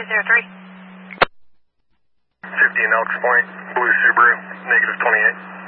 50 in Elks Point, blue Subaru, negative 28.